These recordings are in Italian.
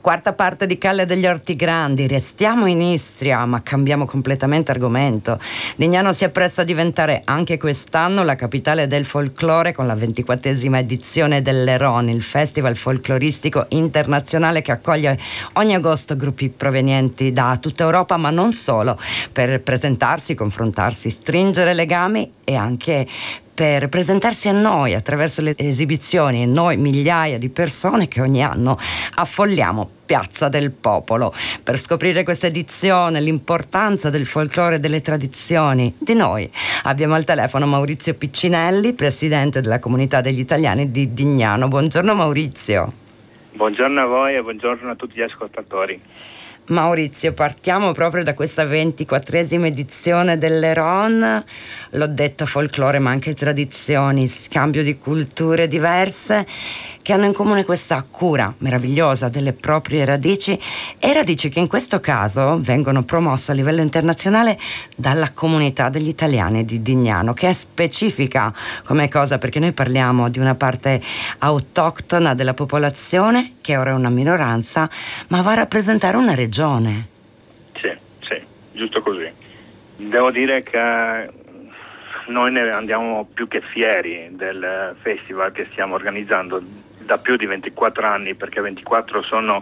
Quarta parte di Calle degli Orti Grandi. Restiamo in Istria, ma cambiamo completamente argomento. Dignano si appresta a diventare anche quest'anno la capitale del folklore con la 24esima edizione dell'Heron, il festival folcloristico internazionale che accoglie ogni agosto gruppi provenienti da tutta Europa, ma non solo, per presentarsi, confrontarsi, stringere legami e anche per presentarsi a noi attraverso le esibizioni, e noi migliaia di persone che ogni anno affolliamo Piazza del Popolo per scoprire questa edizione, l'importanza del folklore e delle tradizioni. Di noi abbiamo al telefono Maurizio Piccinelli, presidente della comunità degli italiani di Dignano. Buongiorno Maurizio. Buongiorno a voi e buongiorno a tutti gli ascoltatori. Maurizio, partiamo proprio da questa 24esima edizione dell'Heron. L'ho detto, folklore ma anche tradizioni, scambio di culture diverse che hanno in comune questa cura meravigliosa delle proprie radici, e radici che in questo caso vengono promosse a livello internazionale dalla comunità degli italiani di Dignano, che è specifica come cosa, perché noi parliamo di una parte autoctona della popolazione che ora è una minoranza, ma va a rappresentare una regione. Sì, giusto così. Devo dire che noi ne andiamo più che fieri del festival che stiamo organizzando da più di 24 anni, perché 24 sono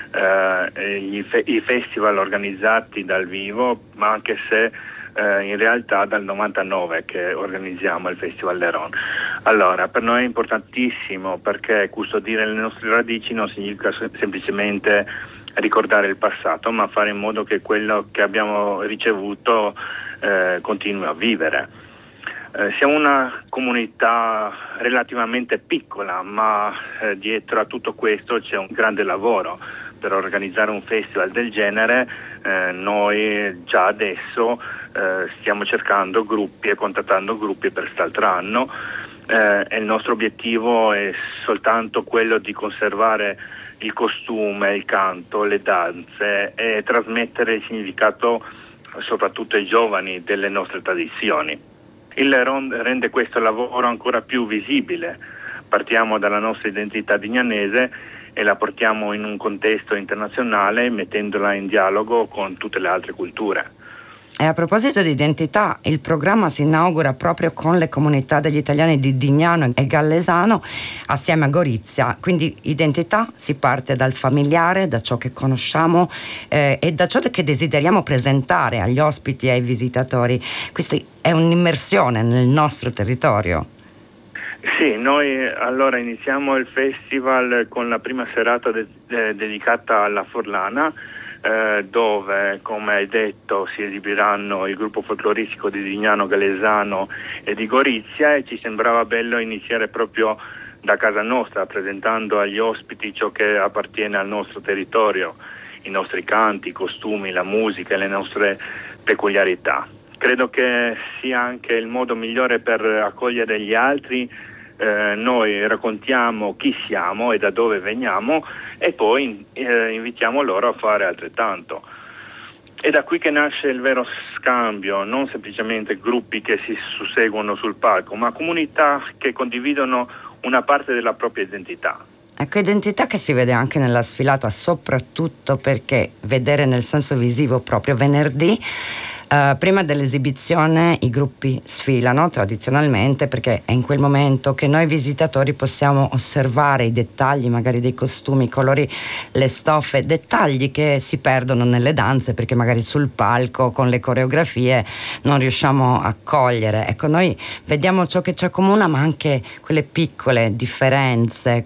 i festival organizzati dal vivo, ma anche se in realtà dal 99 che organizziamo il Festival Heron. Allora, per noi è importantissimo, perché custodire le nostre radici non significa semplicemente ricordare il passato, ma fare in modo che quello che abbiamo ricevuto continui a vivere. Siamo una comunità relativamente piccola, ma dietro a tutto questo c'è un grande lavoro. Per organizzare un festival del genere noi già adesso stiamo cercando gruppi e contattando gruppi per quest'altro anno, e il nostro obiettivo è soltanto quello di conservare il costume, il canto, le danze e trasmettere il significato soprattutto ai giovani delle nostre tradizioni. Il Heron rende questo lavoro ancora più visibile. Partiamo dalla nostra identità dignanese e la portiamo in un contesto internazionale, mettendola in dialogo con tutte le altre culture. E a proposito di identità, il programma si inaugura proprio con le comunità degli italiani di Dignano e Gallesano assieme a Gorizia. Quindi identità si parte dal familiare, da ciò che conosciamo e da ciò che desideriamo presentare agli ospiti e ai visitatori. Questa è un'immersione nel nostro territorio. Sì, noi allora iniziamo il festival con la prima serata dedicata alla Forlana, dove, come hai detto, si esibiranno il gruppo folcloristico di Dignano, Gallesano e di Gorizia, e ci sembrava bello iniziare proprio da casa nostra, presentando agli ospiti ciò che appartiene al nostro territorio, i nostri canti, i costumi, la musica e le nostre peculiarità. Credo che sia anche il modo migliore per accogliere gli altri. Noi raccontiamo chi siamo e da dove veniamo, e poi invitiamo loro a fare altrettanto. È da qui che nasce il vero scambio, non semplicemente gruppi che si susseguono sul palco, ma comunità che condividono una parte della propria identità. Ecco, identità che si vede anche nella sfilata, soprattutto perché vedere nel senso visivo proprio venerdì, prima dell'esibizione i gruppi sfilano tradizionalmente, perché è in quel momento che noi visitatori possiamo osservare i dettagli magari dei costumi, i colori, le stoffe, dettagli che si perdono nelle danze perché magari sul palco con le coreografie non riusciamo a cogliere. Ecco, noi vediamo ciò che ci accomuna, ma anche quelle piccole differenze,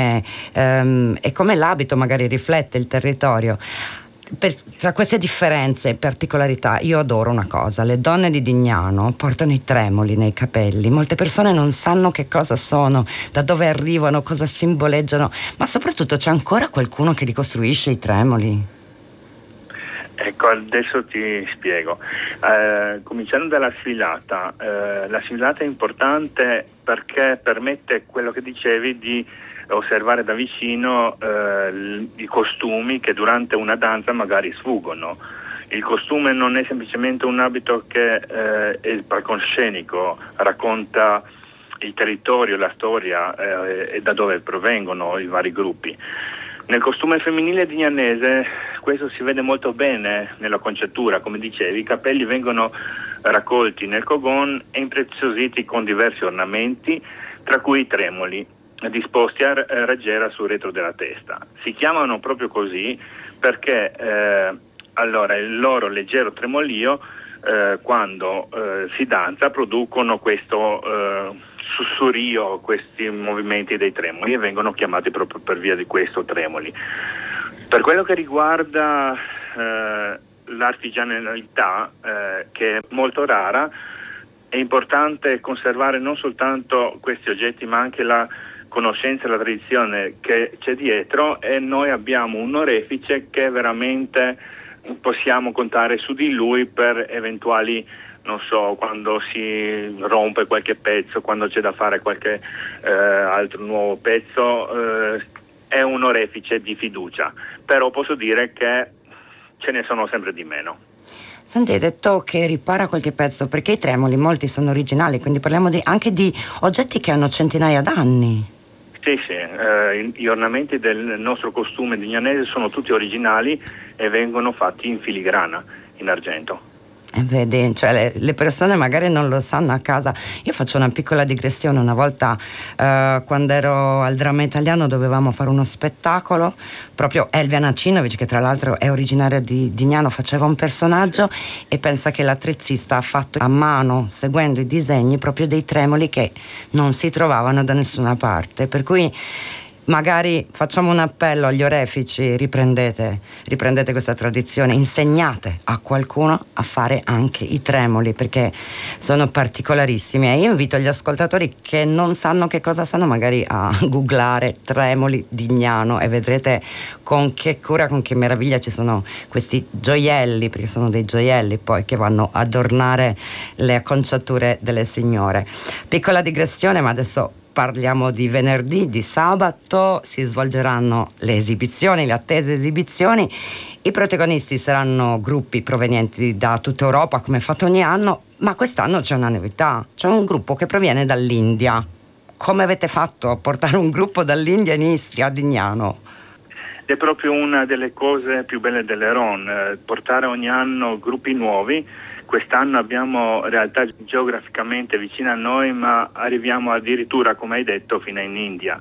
e come l'abito magari riflette il territorio. Tra queste differenze e particolarità io adoro una cosa: le donne di Dignano portano i tremoli nei capelli. Molte persone non sanno che cosa sono, da dove arrivano, cosa simboleggiano, ma soprattutto c'è ancora qualcuno che ricostruisce i tremoli. Ecco, adesso ti spiego. Cominciando dalla sfilata, la sfilata è importante perché permette, quello che dicevi, di osservare da vicino i costumi che durante una danza magari sfuggono. Il costume non è semplicemente un abito che è il palcoscenico, racconta il territorio, la storia e da dove provengono i vari gruppi. Nel costume femminile dignanese questo si vede molto bene nella conciatura, come dicevi, i capelli vengono raccolti nel cogon e impreziositi con diversi ornamenti, tra cui i tremoli, disposti a raggiera sul retro della testa. Si chiamano proprio così perché allora il loro leggero tremolio quando si danza producono questo sussurrio, questi movimenti dei tremoli, e vengono chiamati proprio per via di questo tremoli. Per quello che riguarda l'artigianalità, che è molto rara, è importante conservare non soltanto questi oggetti ma anche la conoscenza e la tradizione che c'è dietro, e noi abbiamo un orefice che veramente possiamo contare su di lui per eventuali, non so, quando si rompe qualche pezzo, quando c'è da fare qualche altro nuovo pezzo, è un orefice di fiducia, però posso dire che ce ne sono sempre di meno. Senti, hai detto che ripara qualche pezzo, perché i tremoli molti sono originali, quindi parliamo anche di oggetti che hanno centinaia d'anni. Sì, gli ornamenti del nostro costume dignanese sono tutti originali e vengono fatti in filigrana, in argento. Vedi, cioè le persone magari non lo sanno a casa. Io faccio una piccola digressione. Una volta quando ero al Dramma Italiano dovevamo fare uno spettacolo, proprio Elvia Nacinovic, che tra l'altro è originaria di Dignano, faceva un personaggio, e pensa che l'attrezzista ha fatto a mano, seguendo i disegni, proprio dei tremoli che non si trovavano da nessuna parte, per cui magari facciamo un appello agli orefici: riprendete questa tradizione, insegnate a qualcuno a fare anche i tremoli, perché sono particolarissimi. E io invito gli ascoltatori che non sanno che cosa sono magari a googlare tremoli Dignano, e vedrete con che cura, con che meraviglia ci sono questi gioielli, perché sono dei gioielli poi che vanno ad adornare le acconciature delle signore. Piccola digressione, ma adesso parliamo di venerdì, di sabato. Si svolgeranno le esibizioni, le attese esibizioni. I protagonisti saranno gruppi provenienti da tutta Europa, come fatto ogni anno, ma quest'anno c'è una novità: c'è un gruppo che proviene dall'India. Come avete fatto a portare un gruppo dall'India in Istria, a Dignano? È proprio una delle cose più belle dell'Heron, portare ogni anno gruppi nuovi. Quest'anno abbiamo realtà geograficamente vicine a noi, ma arriviamo addirittura, come hai detto, fino in India.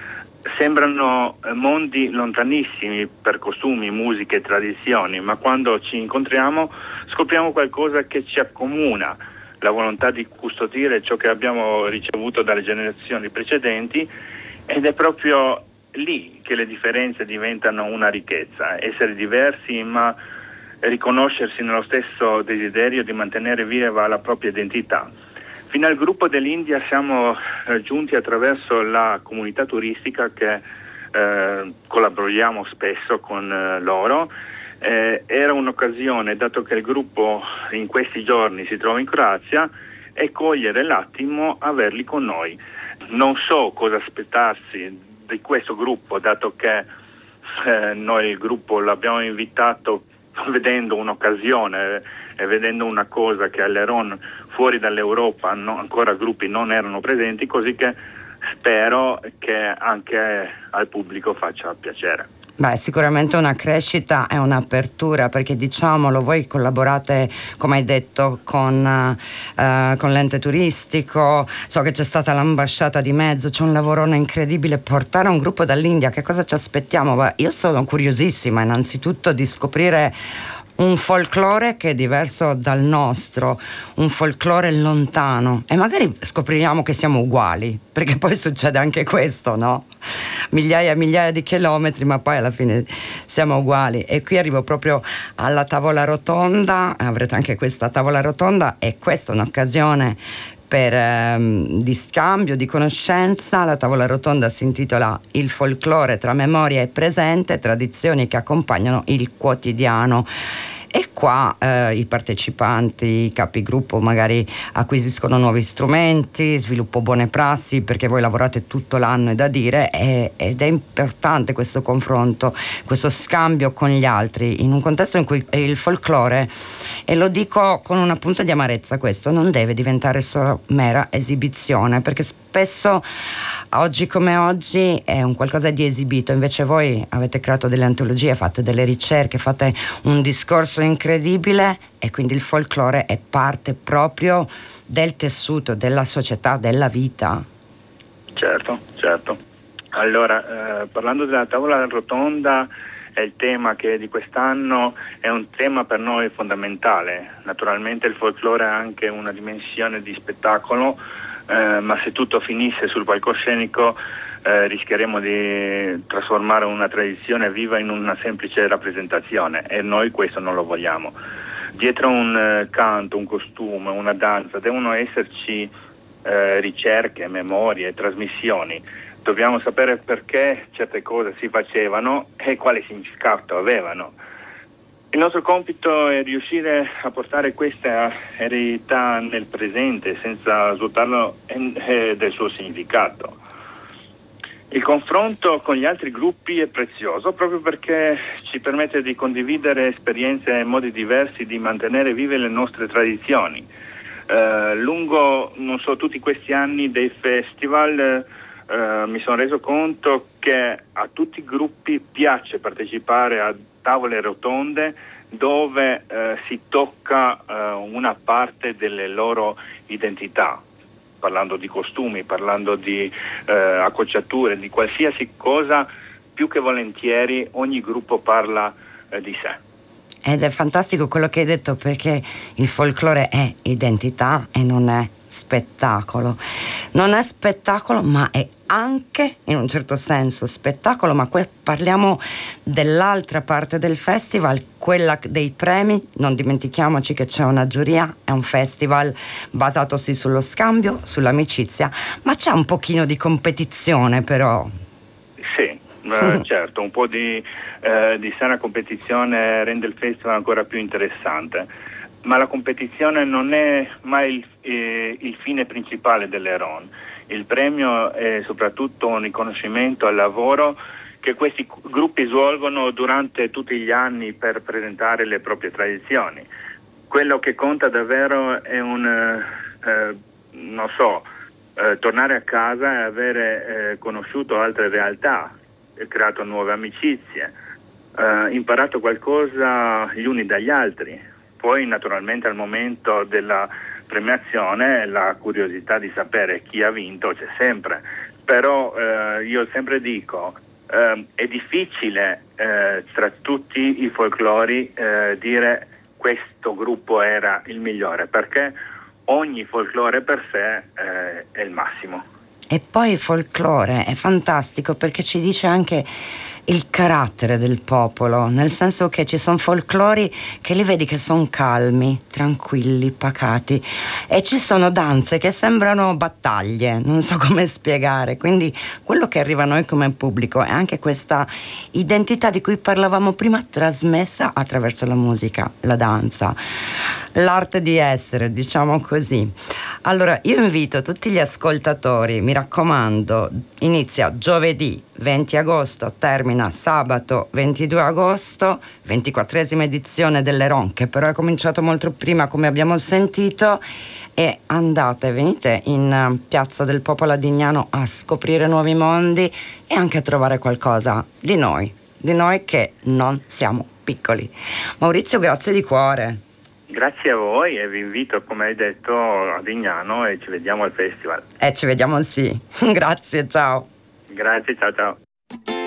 Sembrano mondi lontanissimi per costumi, musiche e tradizioni, ma quando ci incontriamo scopriamo qualcosa che ci accomuna: la volontà di custodire ciò che abbiamo ricevuto dalle generazioni precedenti, ed è proprio lì che le differenze diventano una ricchezza. Essere diversi, ma riconoscersi nello stesso desiderio di mantenere viva la propria identità. Fino al gruppo dell'India siamo giunti attraverso la comunità turistica che collaboriamo spesso con loro. Era un'occasione, dato che il gruppo in questi giorni si trova in Croazia, e cogliere l'attimo averli con noi. Non so cosa aspettarsi di questo gruppo, dato che noi il gruppo l'abbiamo invitato vedendo un'occasione e vedendo una cosa che all'Heron fuori dall'Europa ancora gruppi non erano presenti, così che spero che anche al pubblico faccia piacere. Beh, sicuramente una crescita e un'apertura, perché diciamolo, voi collaborate, come hai detto, con l'ente turistico, so che c'è stata l'ambasciata di mezzo, c'è un lavorone incredibile. Portare un gruppo dall'India, che cosa ci aspettiamo? Beh, io sono curiosissima innanzitutto di scoprire un folklore che è diverso dal nostro, un folklore lontano, e magari scopriamo che siamo uguali, perché poi succede anche questo, no? Migliaia e migliaia di chilometri, ma poi alla fine siamo uguali. E qui arrivo proprio alla tavola rotonda. Avrete anche questa tavola rotonda, e questa è un'occasione di scambio, di conoscenza. La tavola rotonda si intitola Il folklore tra memoria e presente, tradizioni che accompagnano il quotidiano. E qua i partecipanti, i capigruppo magari acquisiscono nuovi strumenti, sviluppo buone prassi, perché voi lavorate tutto l'anno, è da dire, ed è importante questo confronto, questo scambio con gli altri, in un contesto in cui il folklore, e lo dico con una punta di amarezza, questo non deve diventare solo mera esibizione, perché spesso oggi come oggi è un qualcosa di esibito, invece voi avete creato delle antologie, fate delle ricerche, fate un discorso incredibile e quindi il folklore è parte proprio del tessuto, della società, della vita. Certo. Allora, parlando della tavola rotonda, è il tema che di quest'anno è un tema per noi fondamentale. Naturalmente il folklore ha anche una dimensione di spettacolo, ma se tutto finisse sul palcoscenico rischieremo di trasformare una tradizione viva in una semplice rappresentazione e noi questo non lo vogliamo. Dietro un canto, un costume, una danza devono esserci ricerche, memorie, trasmissioni. Dobbiamo sapere perché certe cose si facevano e quale significato avevano. Il nostro compito è riuscire a portare questa eredità nel presente senza svuotarlo del suo significato. Il confronto con gli altri gruppi è prezioso proprio perché ci permette di condividere esperienze e modi diversi di mantenere vive le nostre tradizioni. Lungo, tutti questi anni dei festival mi sono reso conto che a tutti i gruppi piace partecipare a tavole rotonde dove si tocca una parte delle loro identità, parlando di costumi, parlando di acconciature, di qualsiasi cosa, più che volentieri ogni gruppo parla di sé. Ed è fantastico quello che hai detto, perché il folklore è identità e non è spettacolo. Non è spettacolo, ma è anche in un certo senso spettacolo, ma qui parliamo dell'altra parte del festival, quella dei premi. Non dimentichiamoci che c'è una giuria, è un festival basato sì sullo scambio, sull'amicizia, ma c'è un pochino di competizione però. Sì, certo, un po' di sana competizione rende il festival ancora più interessante. Ma la competizione non è mai il fine principale dell'Heron. Il premio è soprattutto un riconoscimento al lavoro che questi gruppi svolgono durante tutti gli anni per presentare le proprie tradizioni. Quello che conta davvero è tornare a casa e avere conosciuto altre realtà, creato nuove amicizie, imparato qualcosa gli uni dagli altri. Poi naturalmente al momento della premiazione la curiosità di sapere chi ha vinto c'è sempre, però io sempre dico è difficile tra tutti i folclori dire questo gruppo era il migliore, perché ogni folklore per sé è il massimo. E poi il folklore è fantastico perché ci dice anche il carattere del popolo, nel senso che ci sono folklori che li vedi che sono calmi, tranquilli, pacati, e ci sono danze che sembrano battaglie, non so come spiegare. Quindi quello che arriva a noi come pubblico è anche questa identità di cui parlavamo prima, trasmessa attraverso la musica, la danza, l'arte di essere, diciamo così. Allora io invito tutti gli ascoltatori, mi raccomando, inizia giovedì 20 agosto, termina sabato 22 agosto, 24esima edizione dell'Heron, che però è cominciato molto prima come abbiamo sentito, e venite in Piazza del Popolo a Dignano a scoprire nuovi mondi e anche a trovare qualcosa di noi che non siamo piccoli. Maurizio, grazie di cuore. Grazie a voi e vi invito, come hai detto, a Dignano e ci vediamo al festival. Ci vediamo, sì. Grazie, ciao. Grazie, ciao.